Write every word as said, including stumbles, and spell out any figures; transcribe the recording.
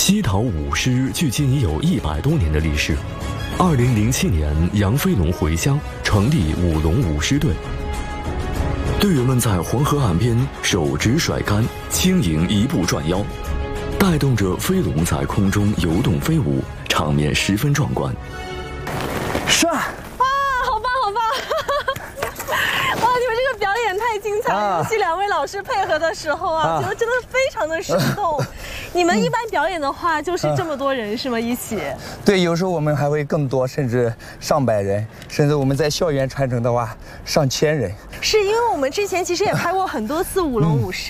西陶舞狮距今已有一百多年的历史。二零零七年，杨飞龙回乡，成立舞龙舞狮队。队员们在黄河岸边手执甩竿，轻盈一步转腰，带动着飞龙在空中游动飞舞，场面十分壮观。 上！ 哇，好棒好棒！哇，你们这个表演太精彩了，尤其两位老师配合的时候啊，觉得真的非常的生动。你们一般表演的话，就是这么多人是吗？一起？ 对，有时候我们还会更多，甚至上百人，甚至我们在校园传承的话，上千人。 是因为我们之前其实也拍过很多次舞龙舞狮。